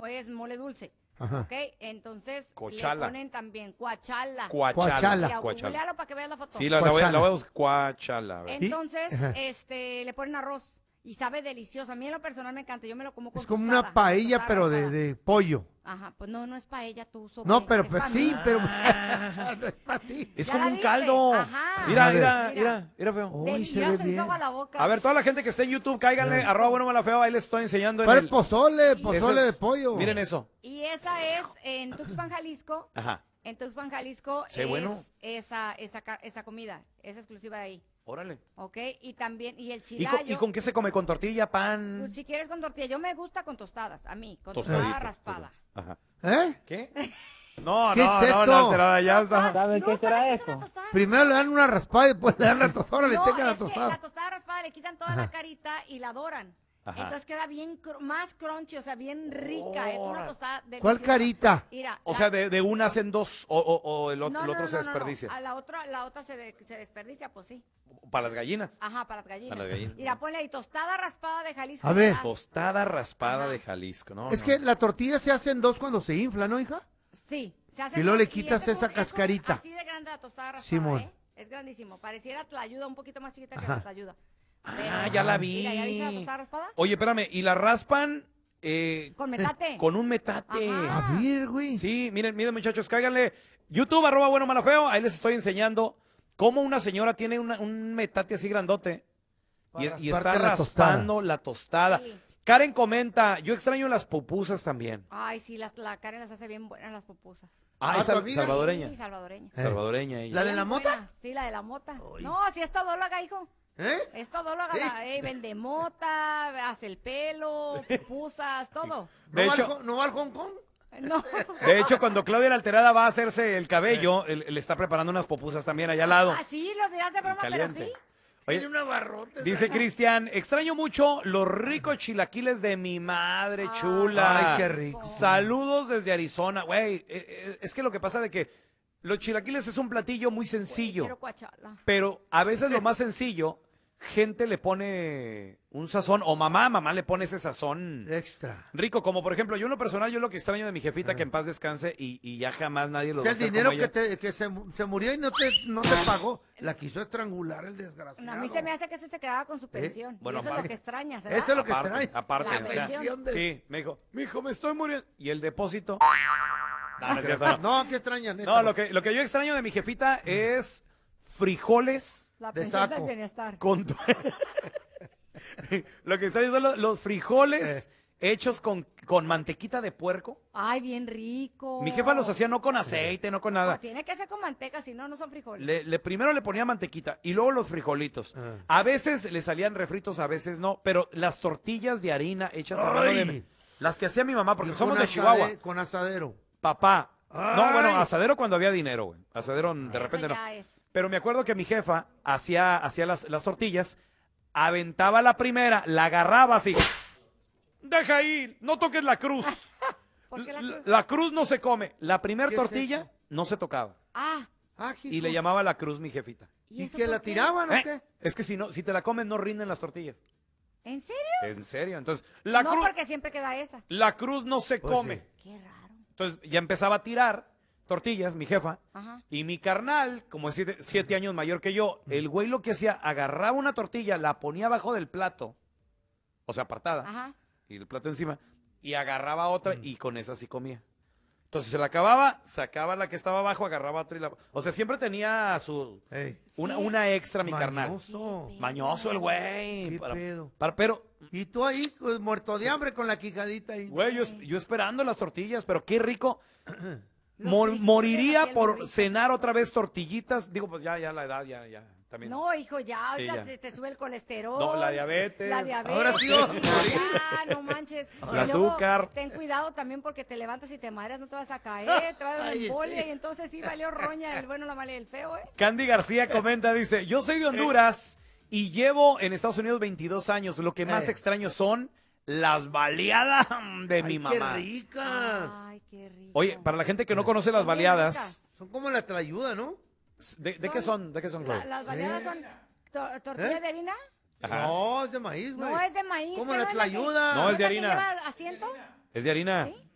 es mole dulce. Ajá. ¿Ok? Entonces Cochala. le ponen también cuachala. Cuachala. Mira, Cuachala. googlealo para que veas la foto. Sí, la voy a Cuachala. buscar. Cuachala. a ver. Entonces, Ajá. le ponen arroz y sabe delicioso. A mí en lo personal me encanta, yo me lo como con Es como tostada, una paella, tostada pero raspada. de pollo. Ajá, pues no es paella tú, sobre. No, pero es pues pa' sí, mí. pero no es para ti. Es ¿Ya como la un viste? caldo. Ajá. Mira, A ver. mira, feo. Uy, se Delicioso, ve se me hizo bien. agua la boca. A ver, toda la gente que está en YouTube, cáiganle, @bueno mala feo, ahí les estoy enseñando en Para el... el pozole Ese de es- pollo. Miren eso. Y esa es en Tuxpan, Jalisco. Ajá. En Tuxpan, Jalisco Sí, es bueno. esa comida, es exclusiva de ahí. Órale. ¿Ok? Y también, y el ¿Y chilayo. con qué se come? ¿Con tortilla, pan? Pues, si quieres con tortilla, yo me gusta con tostadas, a mí, con Tostaditas, tostada raspada. Ajá. ¿Eh? ¿Qué? No, ¿Qué no, es no, eso? no, alterada, ya está. ¿Saben qué será ¿sabes qué es una eso? tostada Primero le dan una raspada y después le dan la tostada, le No, tengan la es que la tostada. tostada raspada le quitan toda la carita y la doran. Ajá. Entonces queda bien, más crunchy, o sea, bien rica. Es una tostada deliciosa. ¿Cuál carita? Mira, O sea, de una hacen dos, o el no, otro no, se no, no, desperdicia. a la otra se desperdicia, pues sí. Para las gallinas. Ajá, para las gallinas. Para las gallinas. Mira, ponle ahí tostada raspada de Jalisco. A ver. verás. Tostada raspada Ajá. de Jalisco, ¿no? Es no. que la tortilla se hace en dos cuando se infla, ¿no, hija? Sí. Se hace Y luego le dos, quitas es esa es cascarita. así de grande la tostada raspada, Simón. ¿eh? Es grandísimo. Pareciera tlayuda, un poquito más chiquita que Ajá. la tlayuda. Ah, ya la vi. Mira, ¿ya viste la tostada raspada? Oye, espérame, ¿y la raspan Con metate. con un metate? Ajá. A ver, güey. Sí, miren muchachos, cáiganle. YouTube, @bueno mala feo, ahí les estoy enseñando cómo una señora tiene un metate así grandote y está rasparte la raspando la tostada. Sí. Karen comenta, yo extraño las pupusas también. Ay, sí, la Karen las hace bien buenas las pupusas. Ah, es tu amiga. salvadoreña. Sí, salvadoreña. Salvadoreña ella. ¿La de Bien la mota? buena. Sí, la de la mota. Ay. No, sí es todóloga, hijo. ¿Eh? Es todóloga, Sí. vende mota, hace el pelo, pupusas, todo. De ¿No, hecho- va al, ¿No va al Hong Kong? No. De hecho, cuando Claudia la Alterada va a hacerse el cabello, le está preparando unas pupusas también allá al lado. Ah, sí, lo dirás de broma, pero Caliente. sí. Oye, Tiene una barrote. dice Cristian, extraño mucho los ricos chilaquiles de mi madre chula. Ay, qué rico. Saludos desde Arizona. Güey, es que lo que pasa de que los chilaquiles es un platillo muy sencillo, Quiero cuachala. pero a veces lo más sencillo, gente le pone un sazón, o mamá le pone ese sazón Extra. rico, como por ejemplo, yo en lo personal, yo lo que extraño de mi jefita, que en paz descanse, y ya jamás nadie lo O va sea, a el hacer dinero como ella. que se murió y no te pagó, la quiso estrangular el desgraciado. A mí se me hace que ese se quedaba con su pensión. Bueno, y eso es lo aparte- que extrañas, ¿verdad? Eso es lo que Aparte, extrae. aparte, La o sea, pensión. sí, me dijo, mijo, me estoy muriendo. ¿Y el depósito? No, no es cierto, no. No, ¿qué extraña, neta? No, lo que yo extraño de mi jefita es frijoles La de pensión saco. del bienestar. con... Lo que extraño son los frijoles hechos con mantequita de puerco. Ay, bien rico. Mi jefa los hacía no con aceite, no con No, nada. tiene que ser con manteca, si no, no son frijoles. Primero le ponía mantequita y luego los frijolitos. Ah. A veces le salían refritos, a veces no, pero las tortillas de harina hechas a mano Ay. las que hacía mi mamá, porque Y somos con de Chihuahua. Con asadero. Papá. No, Ay. bueno, asadero cuando había dinero, güey. Asadero de Eso repente no. ya es. Pero me acuerdo que mi jefa hacía las tortillas, aventaba la primera, la agarraba así. Deja ahí, no toques la cruz. ¿Por qué la La, cruz? la cruz no se come. La primera ¿Qué es tortilla eso? no se tocaba. Ah, Ah, Y le llamaba la cruz mi jefita. ¿y, ¿Y eso que por la qué? tiraban o ¿Eh? qué? Es que si te la comes no rinden las tortillas. ¿En serio? En serio. Entonces, la no, cruz, porque siempre queda esa. la cruz no se Pues come. sí. Qué raro. Entonces ya empezaba a tirar tortillas, mi jefa. Ajá. Y mi carnal, como es 7 años mayor que yo, el güey lo que hacía, agarraba una tortilla, la ponía abajo del plato, o sea, apartada, Ajá. y el plato encima, y agarraba otra y con esa sí comía. Entonces se la acababa, sacaba la que estaba abajo, agarraba otra y la... O sea, siempre tenía Ey, una extra mi carnal. mañoso. Mañoso el güey. ¿Qué pedo? Pero, Y tú ahí, pues, muerto de hambre con la quijadita ahí. güey, yo esperando las tortillas, pero qué rico. Los frijoles Moriría hacían por muy rico. cenar otra vez tortillitas. Digo, pues ya la edad, ya, también. No, hijo, ya, Sí, ahorita ya. te sube el colesterol. No, la diabetes. La diabetes. Ahora sí, Ya, no manches. El Y luego, azúcar. Ten cuidado también porque te levantas y te mareas, no te vas a caer, te vas a dar una Ay, embolia sí. y entonces sí valió roña el bueno, la mala y el feo, ¿eh? Candy García comenta, dice, yo soy de Honduras y llevo en Estados Unidos 22 años. Lo que más extraño son las baleadas de mi Ay, mamá. qué ricas. Ay, qué rico. Oye, para la gente que no conoce las Son bien baleadas, ricas. Son como la trayuda, ¿no? ¿de qué son? ¿De qué son, Gloria? Las baleadas son tortilla ¿Eh? de harina. Ajá. No, es de maíz, güey. No, es de maíz. Como ¿qué la no es tlayuda. No, es de ¿esa que harina. lleva asiento? ¿Es de harina? ¿Sí?